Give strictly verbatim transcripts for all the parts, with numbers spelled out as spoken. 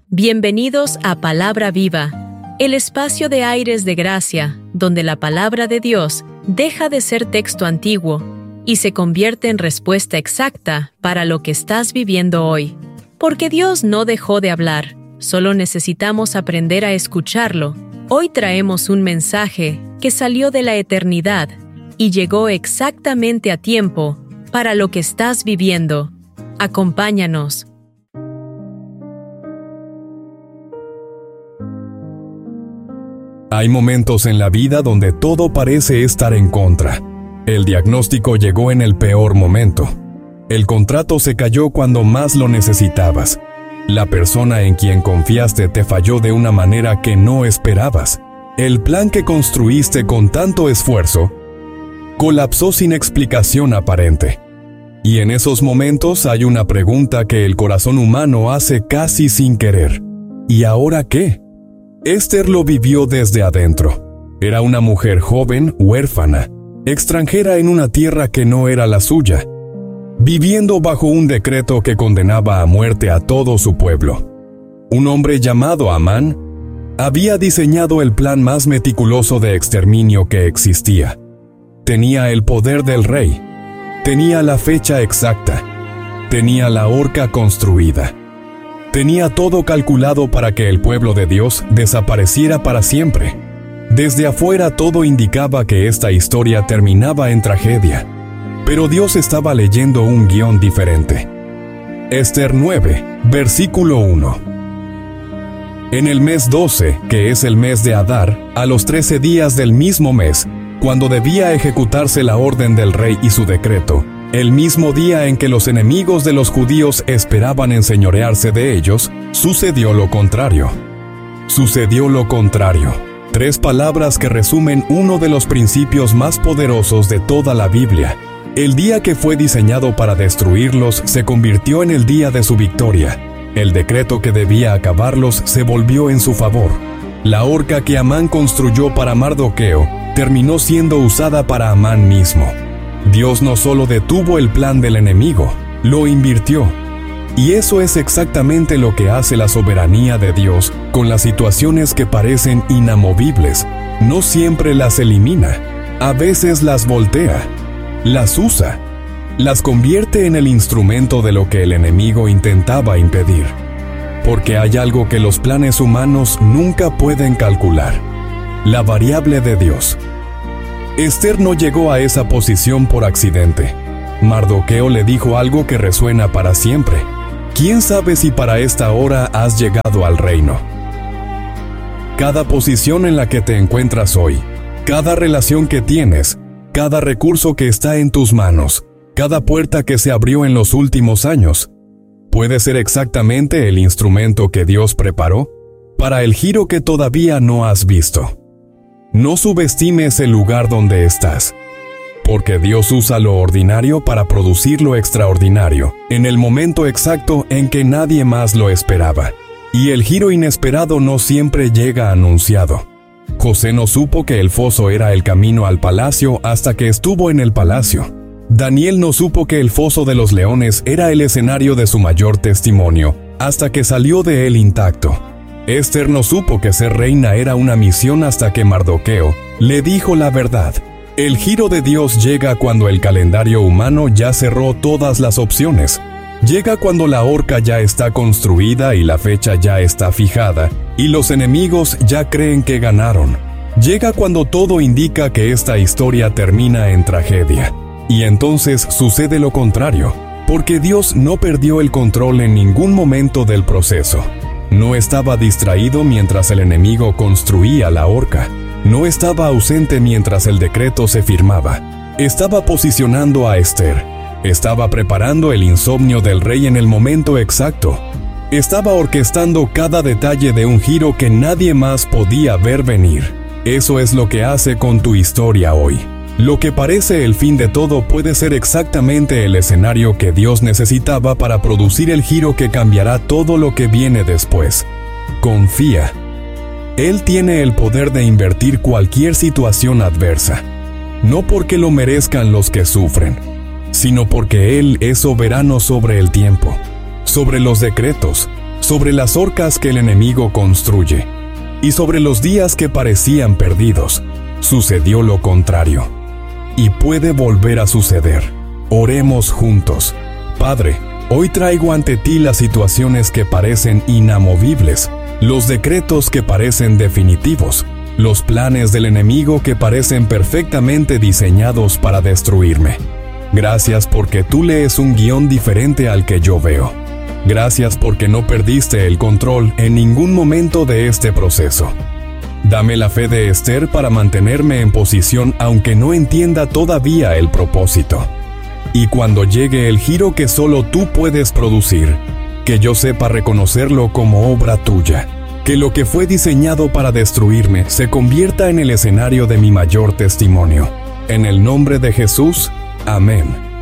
Bienvenidos a Palabra Viva, el espacio de aires de gracia, donde la palabra de Dios deja de ser texto antiguo y se convierte en respuesta exacta para lo que estás viviendo hoy. Porque Dios no dejó de hablar, solo necesitamos aprender a escucharlo. Hoy traemos un mensaje que salió de la eternidad y llegó exactamente a tiempo para lo que estás viviendo. Acompáñanos. Hay momentos en la vida donde todo parece estar en contra. El diagnóstico llegó en el peor momento. El contrato se cayó cuando más lo necesitabas. La persona en quien confiaste te falló de una manera que no esperabas. El plan que construiste con tanto esfuerzo colapsó sin explicación aparente. Y en esos momentos hay una pregunta que el corazón humano hace casi sin querer. ¿Y ahora qué? Esther lo vivió desde adentro. Era una mujer joven, huérfana, extranjera en una tierra que no era la suya, viviendo bajo un decreto que condenaba a muerte a todo su pueblo. Un hombre llamado Amán había diseñado el plan más meticuloso de exterminio que existía. Tenía el poder del rey, tenía la fecha exacta, tenía la horca construida. Tenía todo calculado para que el pueblo de Dios desapareciera para siempre. Desde afuera todo indicaba que esta historia terminaba en tragedia. Pero Dios estaba leyendo un guión diferente. Esther nueve, versículo uno. En el mes doce, que es el mes de Adar, a los trece días del mismo mes, cuando debía ejecutarse la orden del rey y su decreto, el mismo día en que los enemigos de los judíos esperaban enseñorearse de ellos, sucedió lo contrario. Sucedió lo contrario. Tres palabras que resumen uno de los principios más poderosos de toda la Biblia. El día que fue diseñado para destruirlos se convirtió en el día de su victoria. El decreto que debía acabarlos se volvió en su favor. La horca que Amán construyó para Mardoqueo terminó siendo usada para Amán mismo. Dios no solo detuvo el plan del enemigo, lo invirtió. Y eso es exactamente lo que hace la soberanía de Dios con las situaciones que parecen inamovibles. No siempre las elimina, a veces las voltea, las usa, las convierte en el instrumento de lo que el enemigo intentaba impedir. Porque hay algo que los planes humanos nunca pueden calcular: la variable de Dios. Esther no llegó a esa posición por accidente. Mardoqueo le dijo algo que resuena para siempre. ¿Quién sabe si para esta hora has llegado al reino? Cada posición en la que te encuentras hoy, cada relación que tienes, cada recurso que está en tus manos, cada puerta que se abrió en los últimos años, puede ser exactamente el instrumento que Dios preparó para el giro que todavía no has visto. No subestimes el lugar donde estás, porque Dios usa lo ordinario para producir lo extraordinario, en el momento exacto en que nadie más lo esperaba. Y el giro inesperado no siempre llega anunciado. José no supo que el foso era el camino al palacio hasta que estuvo en el palacio. Daniel no supo que el foso de los leones era el escenario de su mayor testimonio, hasta que salió de él intacto. Esther no supo que ser reina era una misión hasta que Mardoqueo le dijo la verdad. El giro de Dios llega cuando el calendario humano ya cerró todas las opciones. Llega cuando la horca ya está construida y la fecha ya está fijada, y los enemigos ya creen que ganaron. Llega cuando todo indica que esta historia termina en tragedia. Y entonces sucede lo contrario, porque Dios no perdió el control en ningún momento del proceso. No estaba distraído mientras el enemigo construía la horca. No estaba ausente mientras el decreto se firmaba. Estaba posicionando a Esther. Estaba preparando el insomnio del rey en el momento exacto. Estaba orquestando cada detalle de un giro que nadie más podía ver venir. Eso es lo que hace con tu historia hoy. Lo que parece el fin de todo puede ser exactamente el escenario que Dios necesitaba para producir el giro que cambiará todo lo que viene después. Confía. Él tiene el poder de invertir cualquier situación adversa. No porque lo merezcan los que sufren, sino porque Él es soberano sobre el tiempo, sobre los decretos, sobre las horcas que el enemigo construye y sobre los días que parecían perdidos, sucedió lo contrario. Y puede volver a suceder. Oremos juntos. Padre, hoy traigo ante ti las situaciones que parecen inamovibles, los decretos que parecen definitivos, los planes del enemigo que parecen perfectamente diseñados para destruirme. Gracias porque tú lees un guión diferente al que yo veo. Gracias porque no perdiste el control en ningún momento de este proceso. Dame la fe de Esther para mantenerme en posición aunque no entienda todavía el propósito. Y cuando llegue el giro que solo tú puedes producir, que yo sepa reconocerlo como obra tuya. Que lo que fue diseñado para destruirme se convierta en el escenario de mi mayor testimonio. En el nombre de Jesús, amén.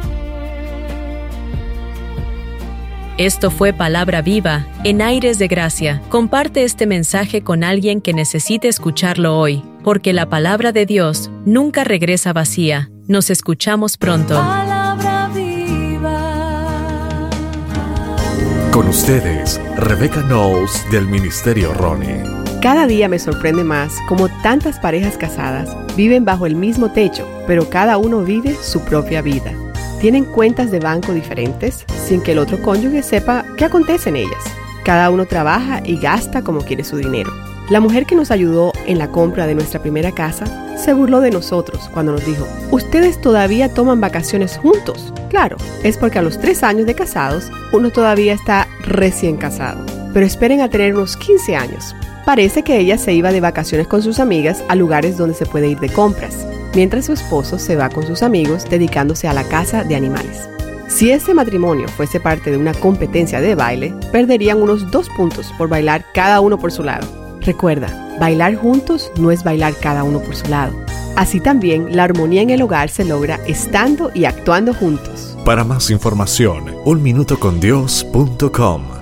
Esto fue Palabra Viva, en Aires de Gracia. Comparte este mensaje con alguien que necesite escucharlo hoy, porque la palabra de Dios nunca regresa vacía. Nos escuchamos pronto. Palabra viva. Con ustedes, Rebecca Knowles del Ministerio Ronnie. Cada día me sorprende más cómo tantas parejas casadas viven bajo el mismo techo, pero cada uno vive su propia vida. Tienen cuentas de banco diferentes sin que el otro cónyuge sepa qué acontece en ellas. Cada uno trabaja y gasta como quiere su dinero. La mujer que nos ayudó en la compra de nuestra primera casa se burló de nosotros cuando nos dijo: ¿ustedes todavía toman vacaciones juntos? Claro, es porque a los tres años de casados uno todavía está recién casado. Pero esperen a tener unos quince años. Parece que ella se iba de vacaciones con sus amigas a lugares donde se puede ir de compras, mientras su esposo se va con sus amigos dedicándose a la caza de animales. Si ese matrimonio fuese parte de una competencia de baile, perderían unos dos puntos por bailar cada uno por su lado. Recuerda, bailar juntos no es bailar cada uno por su lado. Así también, la armonía en el hogar se logra estando y actuando juntos. Para más información, un minuto con dios punto com.